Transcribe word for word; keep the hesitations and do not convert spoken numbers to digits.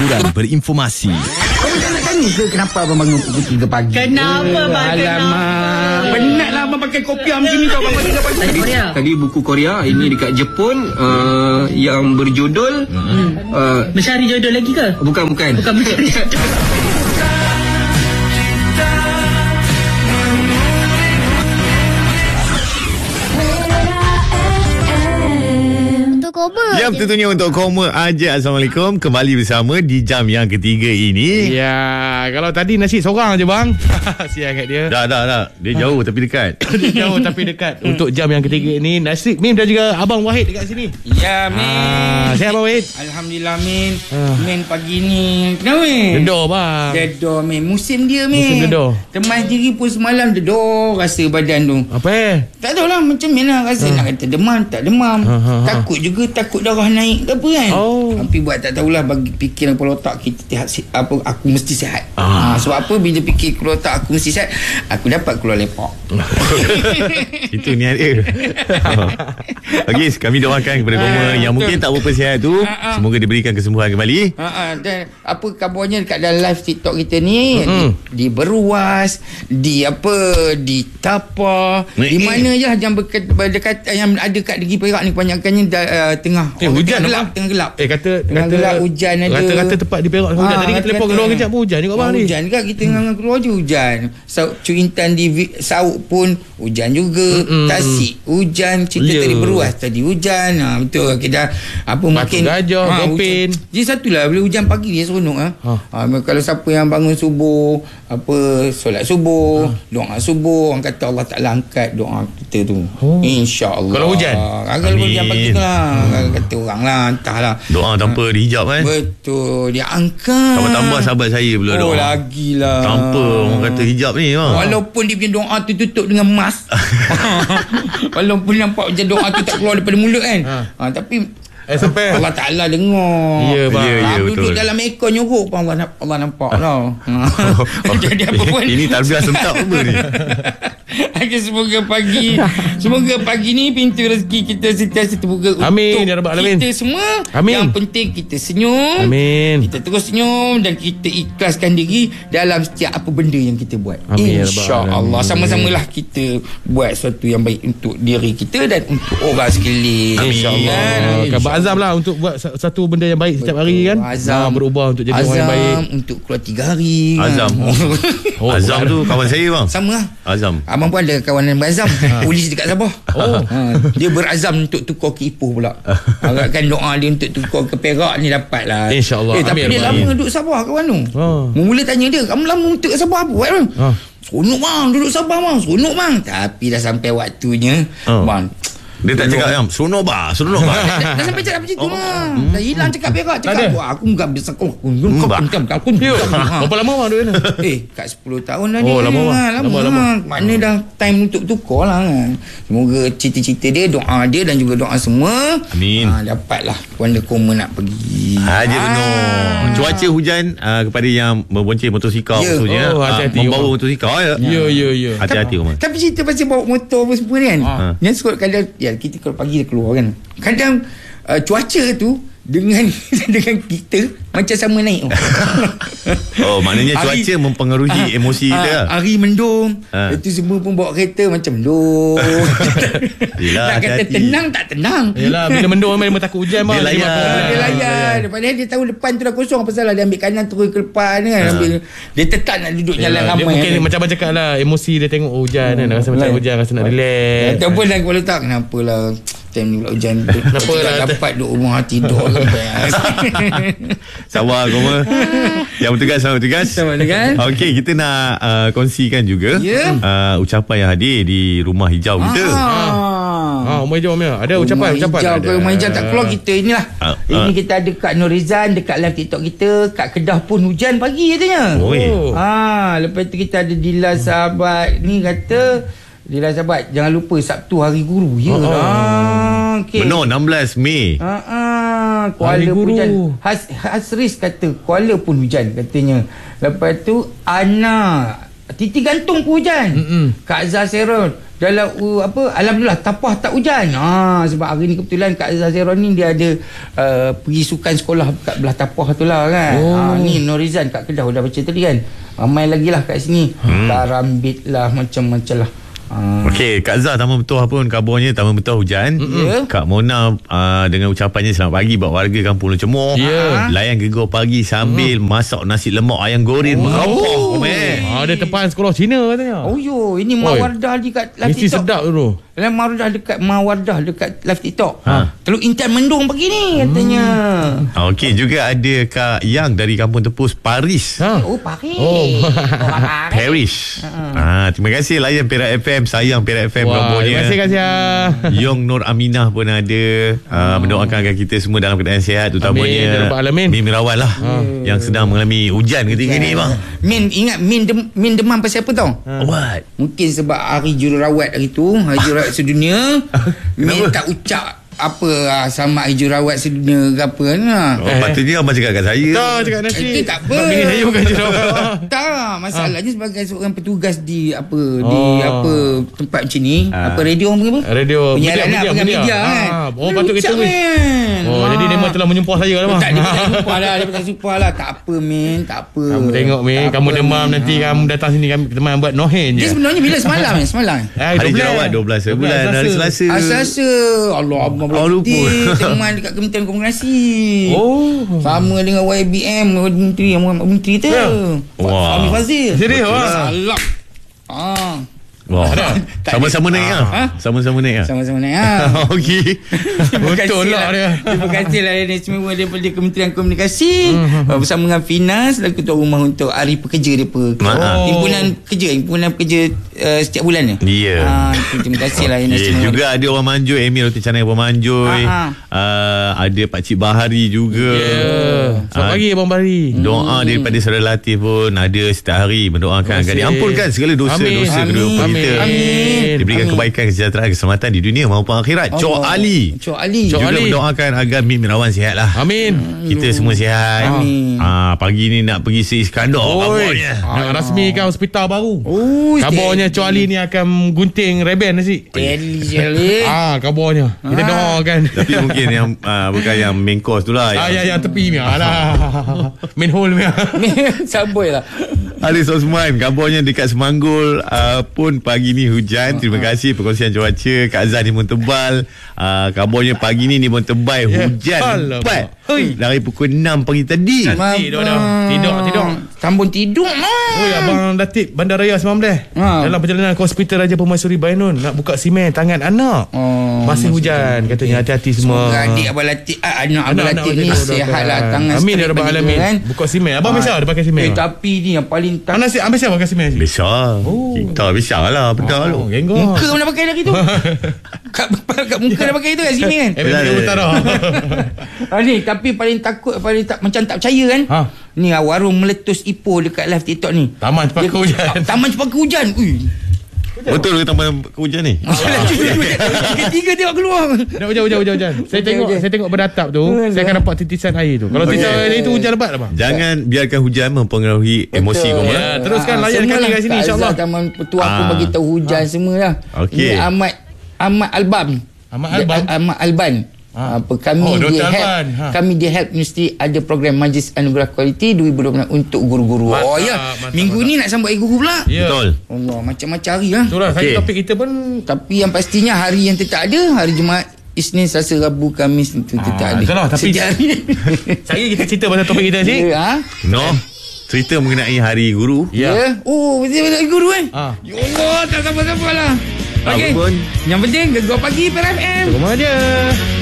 hiburan berinformasi. Kau jangan tanya ke kenapa abang bangun pukul tiga pagi? Kenapa bang? Alamak, penatlah abang pakai kopiah macam ni kau bangun tiga pagi. Tadi Korea. Tadi buku Korea, ini dekat Jepun, uh, yang berjudul uh, Mencari jodoh lagi ke? Bukan, bukan. Bukan mencari jodoh. Jam tentunya untuk Koma aja. Assalamualaikum. Kembali bersama di jam yang ketiga ini. Ya, kalau tadi nasi seorang je bang. Sial kat dia. Dah, dah, dah. Dia jauh tapi dekat. Dia jauh tapi dekat. Untuk jam yang ketiga ini, Nasib, Min dan juga Abang Wahid dekat sini. Ya, Min. Ah, sihat Abang Wahid? Alhamdulillah, Min. Ah. Min pagi ni. Kenapa, Min? Gedor bang. Gedor, Min. Musim dia, Min. Musim gedor. Temas diri pun semalam gedor rasa badan tu. Apa eh? Tak tahulah macam mana rasa. Ah. Nak kata demam, tak demam. Ah, ah, ah. Takut juga, takut darah naik ke apa kan. Oh. Tapi buat tak tahulah, bagi fikiran kepala otak kita sihat, apa, aku mesti sihat. Ah. Ah, sebab apa bila fikir kepala otak aku mesti sihat, aku dapat keluar lepak. Itu niat dia. Okey, kami doakan kepada Koma Ah, yang betul. mungkin tak berapa sihat tu, Ah, ah. semoga diberikan kesembuhan kembali. Ha, ha, dan apa kabarnya dekat dalam live TikTok kita ni, Mm-mm. di, di Beruas, di apa, di Tapa, Mm-mm. di mana je yang berdekat, berdekat yang ada kat Negeri Perak ni kebanyakannya da, uh, tengah Eh, orang hujan tengah gelap, apa? tengah gelap. Eh kata Tengah kata gelap, hujan ada. Kata-kata tempat di Perak hujan. Ah, Tadi kita lepas keluar kejap pun hujan juga bang ah, ni. Hujan juga kita mm. keluar je hujan. Sauk Cu Intan di Vi- Sauk pun hujan juga. Mm-mm. Tasik hujan, cerita Ya. tadi Beruas tadi hujan. Ha, betul kita apa Batu mungkin Gajah, Gopin. hujan. Jadi satulah bila hujan pagi dia seronok ah. Ha. Ha. Ha, kalau siapa yang bangun subuh, apa solat subuh, ha. doa subuh, orang kata Allah Taala angkat doa kita tu. Oh. Insya-Allah. Kalau hujan? Ha, kalau Amin. hujan pagi tu lah. Hmm. Kata orang lah, entahlah. Doa tanpa dihijab kan. Betul, dia angkat. Tambah-tambah sahabat saya pula Oh, doa. lagilah. Tanpa orang kata hijab ni bang. Walaupun dia punya doa tu tutup dengan mask. Walaupun nampak macam doa tu tak keluar daripada mulut kan. Ha. Ha, tapi Eh sampai. Allah Taala dengar. Ya, bang. Ya, ya, Ah, betul. duduk dalam ekor nyorok pun Allah, Allah nampak tau. Jadi apa pun. Ini tarbiyah sentak apa ni? Okay, semoga pagi semoga pagi ni pintu rezeki kita sentiasa terbuka Amin, untuk ya Rabbal Alamin. kita semua. Amin. Yang penting kita senyum. Amin. Kita terus senyum dan kita ikhlaskan diri dalam setiap apa benda yang kita buat. Amin, ya Rabbal InsyaAllah. Alamin. Sama-samalah kita buat sesuatu yang baik untuk diri kita dan untuk orang sekeliling. Amin. InsyaAllah. Kan? Kan berazam lah untuk buat sa- satu benda yang baik setiap hari kan. Azam. Ah, berubah untuk jadi Azam orang yang baik. untuk keluar tiga hari. Azam. Oh, Azam tu kawan saya bang. Sama lah. Azam. Abang pun ada kawan yang berazam. Polis dekat Sabah. Oh. Ha, dia berazam untuk tukar ke Ipoh pula. Harapkan doa dia untuk tukar ke Perak ni dapat lah. InsyaAllah. Eh, tapi Amin, dia Amin. lama duduk Sabah kawan tu. Ha. Mula tanya dia, kamu lama duduk kat Sabah apa buat bang? Ha. Seronok bang, duduk Sabah bang. Seronok bang. Tapi dah sampai waktunya. Ha. Bang. Dia tak cakap kan, seronok bah, seronok bah. Dah, dah sampai cakap macam tu lah. Dah hilang cakap Perak. Tak Cakap ada. wah, aku enggak bisa kau. Aku Mbak. enggak aku Ya. enggak. Berapa lama bang duduk sana? Eh, kat sepuluh tahun dah Oh, dia. lama, bang. Ha, lama, Lama, lama. lama. Mana dah time untuk tukar lah kan. Semoga cita-cita dia, doa dia dan juga doa semua. Amin. Ha, dapatlah Wonder Koma nak pergi. Haji Ah. benar. Cuaca hujan uh, kepada yang membonceng motosikal Ya. khususnya, Oh, ah, hati-hati, membawa Omar. motosikal ya. Ya, ya, ya. Hati-hati Omar. Tapi cerita pasal bawa motor apa semua ni kan. Ha. Yang suka kadang ya kita kalau pagi dia keluar kan. Kadang uh, cuaca tu dengan dengan kita macam sama naik. Oh, maknanya Hari- cuaca mempengaruhi Ah, emosi ah, kita lah. Hari mendung. Ah. Itu semua pun bawa kereta macam mendung. Yelah, Nak kata hati-hati. tenang tak tenang. Yelah, bila mendung memang takut hujan bang. Dia layan. Dia Ah, makan. dia layan. Padahal dia tahu depan tu dah kosong. Apa salah dia ambil kanan turun ke depan kan. Ambil, dia tetap nak duduk jalan Yelah, dia ramai. mungkin kan. macam abang cakap lah, emosi dia tengok oh, hujan kan, rasa macam Lain. hujan, rasa nak relax. Ataupun dah kepala tak kenapa lah time ni pula hujan. Kenapa tak lah? dapat duduk rumah tidur sampai. Sabar Koma. Yang bertugas selamat bertugas. Selamat bertugas. Okey, kita nak uh, kongsikan juga Ya. uh, ucapan yang hadir di rumah hijau kita. Ah, Umar Hijau Umar. Ada ucapan, Rumah ucapan. hijau, ada. kalau rumah hijau tak keluar kita inilah. Ah, Ini ah. kita ada kat Nur Rizan dekat live TikTok kita. Kat Kedah pun hujan pagi katanya. Oi. Oh. Ah, lepas tu kita ada Dila sahabat ni kata Dila sahabat jangan lupa Sabtu hari guru. Ya. Oh, oh. Ah, okey. Benar, enam belas Mei. Ah, ah, Kuala Hari pun Guru. hujan. Has, Hasris kata Kuala pun hujan katanya. Lepas tu Ana Titi Gantung pun hujan. Mm-mm. Kak Azhar Serol dalam uh, apa alhamdulillah tapah tak hujan. Ha, sebab hari ni kebetulan Kak Zahiron ni dia ada uh, pergi sukan sekolah kat belah tapah tu lah kan. Oh. Ha, ni Norizan kat Kedah dah baca tadi kan. Ramai lagi lah kat sini. Hmm. Tarambit lah macam-macam lah. Uh. Okey, Kak Zah Taman Betuah pun kabarnya Taman Betuah hujan. Yeah. Kak Mona uh, dengan ucapannya selamat pagi buat warga kampung Lecemor. Yeah. Layan gegar pagi sambil uh. masak nasi lemak ayam goreng oh. merampah. Oh. Ah, ada depan sekolah Cina katanya. Oh yo, ini Mawardah dekat live Mesti TikTok. sedap tu. Dalam Mawardah dekat Mawardah dekat live TikTok. Ha. Teluk Intan mendung pagi ni katanya. Hmm. Okey, juga ada Kak Yang dari kampung Tepus Paris. Ha. Oh, Paris. Oh. Oh, Paris. Ah, terima kasih layan Perak F M, sayang Perak F M Wah, kabarnya. terima kasih Kak Sia. Yong Nur Aminah pun ada uh, mendoakan agar kita semua dalam keadaan sihat, terutamanya Amin, ya Rabbal Alamin. Min Mirawan lah yang sedang mengalami hujan ketika ni bang. Min ingat Min dem, Min demam pasal apa tau? What? Mungkin sebab hari jururawat hari tu, hari jururawat sedunia. Min tak ucap apa ah, sama hari jururawat sedunia ke apa kan. Oh, patutnya abang cakap kat saya. Tak cakap nasi. Itu tak apa. Bini saya bukan jururawat. Tak, masalahnya sebagai seorang petugas di apa di Oh. apa tempat macam ni, Ah. apa radio orang panggil apa? Radio Penyiaran lah, penyiaran media Ah, kan. Oh, patut kita ucap, weh. Min. Oh, Ah. jadi memang telah menyumpah saya lah bang. Tak, dia tak sumpah lah. Dia tak sumpah lah. Tak apa, Min. Tak apa. Kamu tengok Min, Tak kamu apa, demam Min. nanti Ah. kamu datang sini kami teman buat nohen je. Dia sebenarnya bila semalam ni? Semalam Eh, Hari dua belas. jerawat dua belas bulan hari Selasa. Ah, Selasa. Allah, abang Oh, lupa. berhenti. Teman dekat Kementerian Komunikasi. Oh. Sama dengan Y B M, Menteri Menteri tu. Ya. Wah. Fahmi Fazil. Serius wah. Salah. Ah. Wah. Sama-sama naik ah. Ha? Sama-sama naik ah. Sama-sama naik ah. Okey. Betul lah dia. Terima kasih lah yang istimewa daripada Kementerian Komunikasi uh, bersama dengan Finas dan Ketua Rumah untuk Hari Pekerja mereka. Oh. Himpunan kerja, himpunan pekerja uh, setiap bulan ni. Ya. Ah, terima kasih lah yang Okay, istimewa. juga ada orang Manjoy, Emil Roti Canai orang Manjoy. Ah, Uh, ada Pakcik Bahari juga. Yeah. Selamat Ah, pagi Abang Bahari. Doa hmm. daripada Saudara Latif pun ada setiap hari mendoakan agar diampunkan segala dosa-dosa Amin. kedua bapa Amin. kita. Amin. Diberikan Amin. kebaikan, kesejahteraan, keselamatan di dunia maupun akhirat. Cok Allah. Ali. Cok Ali. Cok juga Ali. mendoakan agar Min Mirawan sihat lah. Amin. Kita semua sihat. Amin. Ah, pagi ni nak pergi Sri Iskandar Oi, kabarnya. nak rasmikan hospital baru. Oh, Kabarnya Cok Ali ni akan gunting reben nasi. Teli Jali. Ah, kabarnya. Kita Ah. doakan. Tapi mungkin yang uh, bukan yang main course tu lah. Ah, ya, yang tepi ni. Alah. Main hole ni. Saboy lah. Haris Osman, kabarnya dekat Semanggul uh, pun pagi ni hujan. Terima kasih perkongsian cuaca. Kak Azhar ni pun tebal. Uh, kabarnya pagi ni ni pun tebal. Ya, Hujan alamak. lebat. Hei. Dari pukul enam pagi tadi. Cantik dah dah. Tidur, tidur. Sambung tidur. Oi, Abang Datik Bandaraya sembilan belas. Ha. Dalam perjalanan ke Hospital Raja Permaisuri Bainun nak buka simen tangan anak. Oh, Masih hujan katanya, hati-hati semua. Semoga adik Abang Latif, ah, anak Abang Anak-anak Latif ni kita sihat lah. doakan. Tangan Amin ya straight Rabbal bagi Alamin. dia, kan. Buka simen. Abang biasa ada pakai simen? Eh, tapi ni yang paling tak. Anak si Abang biasa pakai simen. Besar. Oh. Kita besar lah. Betul Oh, lu. genggong. Muka pun dah pakai lagi tu. kat, kat muka dah pakai tu kat sini kan. Eh, betul utara. Ah, ni tapi paling takut, paling tak macam tak percaya kan. Ha. Ni ah, warung meletus Ipoh dekat live TikTok ni. Taman Cepaka Dia- Hujan. ah, Taman Cepaka Hujan. Ui. Betul ke tambah hujan ni? Tiga-tiga tengok keluar. Dah hujan, hujan, hujan, hujan. Saya Hujan, tengok, hujan. saya tengok beratap tu, saya akan dapat titisan air tu. Kalau titisan air itu hujan lebat apa? Jangan biarkan hujan mempengaruhi emosi kau. Ya, teruskan layan semua kami lah. kat sini, Kak insyaAllah. Azhar Taman Petuah pun Ah. bagi tahu hujan semua lah. Okey. Ini Ahmad Ahmad Alban. Ahmad Dia- Alban? Ahmad Alban. Ah. Apa kami Oh, di Doktor help Alban. Ha. kami di help Universiti ada program Majlis Anugerah Kualiti dua ribu dua puluh enam untuk guru-guru. Mantap, Oh ya, mantap, minggu mantap. ni nak sambut hari guru pula. Ya. Betul. Allah, macam-macam hari lah. Itulah, Okey. saya topik kita pun Tapi yang pastinya hari yang tetap ada hari Jumaat, Isnin, Selasa, Rabu, Khamis itu tetap Ah, ada. itulah, tapi- Setiap hari. saya kita cerita pasal topik kita ni. Ya, ha? No. Cerita mengenai hari guru. Ya. Ya. Oh, mesti ada hari guru kan? Ah. Ya Allah, tak sabar-sabar lah. Okey. Apa pun. Yang penting gegar pagi Perak F M. Rumah dia.